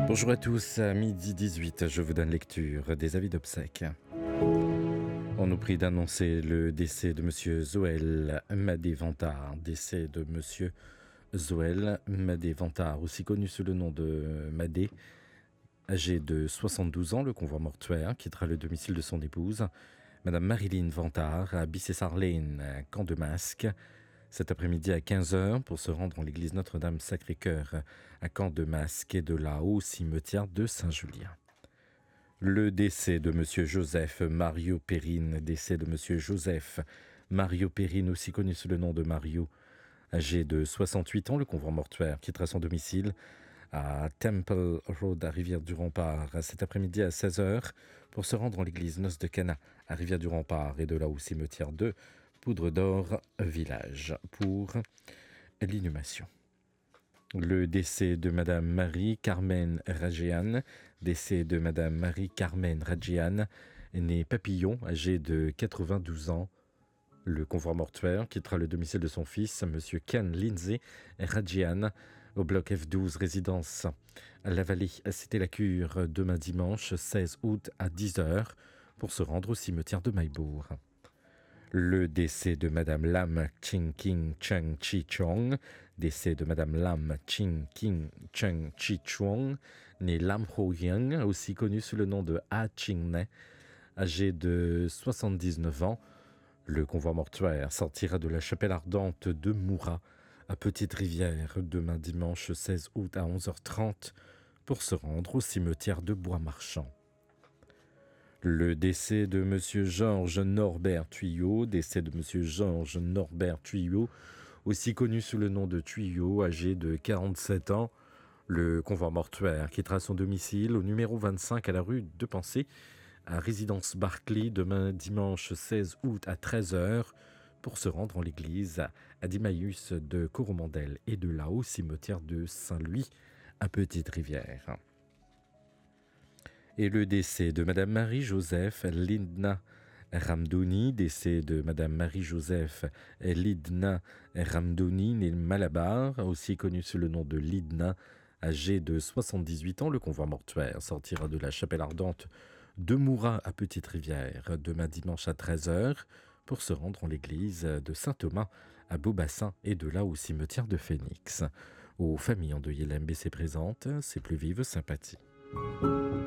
Bonjour à tous, à midi 18, je vous donne lecture des avis d'obsèques. On nous prie d'annoncer le décès de Monsieur Zoël Madé-Vantard, décès de Monsieur Zoël Madé-Vantard, aussi connu sous le nom de Madé, âgé de 72 ans. Le convoi mortuaire quittera le domicile de son épouse, Madame Marilyn Vantard, à Bicessar Lane, à Camp de Masque, cet après-midi à 15 heures pour se rendre en l'église Notre-Dame-Sacré-Cœur à Camp de Masque et de là au cimetière de Saint-Julien. Le décès de Monsieur Joseph Mario Perrine, décès de Monsieur Joseph Mario Perrine, aussi connu sous le nom de Mario, âgé de 68 ans. Le convoi mortuaire quittera son domicile à Temple Road à Rivière-du-Rempart cet après-midi à 16 heures pour se rendre en l'église Noce de Cana à Rivière-du-Rempart et de là au cimetière de Poudre d'Or Village pour l'inhumation. Le décès de Madame Marie-Carmen Rajian, décès de Madame Marie-Carmen Rajian, née Papillon, âgée de 92 ans. Le convoi mortuaire quittera le domicile de son fils, Monsieur Ken Lindsay Rajian, au bloc F12, résidence à La Vallée, Cité la Cure, demain dimanche 16 août à 10h pour se rendre au cimetière de Maillebourg. Le décès de Madame Lam Ching King Cheng Chi Chong, décès de Madame Lam Ching King Cheng Chi Chong, née Lam Ho Yang, aussi connue sous le nom de Ah Ching Ne, âgée de 79 ans. Le convoi mortuaire sortira de la chapelle ardente de Moura à Petite-Rivière demain dimanche 16 août à 11h30 pour se rendre au cimetière de Bois-Marchand. Le décès de Monsieur Georges Norbert Tuyau, décès de Monsieur Georges Norbert Tuyau, aussi connu sous le nom de Tuyau, âgé de 47 ans. Le convoi mortuaire quittera son domicile au numéro 25 à la rue de Pensée, à résidence Barclay, demain dimanche 16 août à 13h, pour se rendre en l'église à Dimaïus de Coromandel et de là au cimetière de Saint-Louis à Petite-Rivière. Et le décès de Madame Marie-Joseph Lidna Ramdouni, décès de Madame Marie-Joseph Lidna Ramdouni, née Malabar, aussi connue sous le nom de Lidna, âgée de 78 ans. Le convoi mortuaire sortira de la chapelle ardente de Moura à Petite-Rivière demain dimanche à 13h pour se rendre en l'église de Saint-Thomas à Beaubassin et de là au cimetière de Phoenix. Aux familles endeuillées, la MBC présente ses plus vives sympathies.